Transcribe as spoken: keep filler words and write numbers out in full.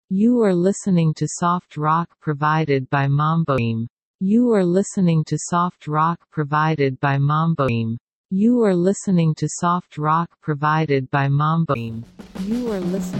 You are listening to soft rock provided by Mamboim. You are listening to soft rock provided by Mamboim. You are listening to soft rock provided by Mamboim. You are listening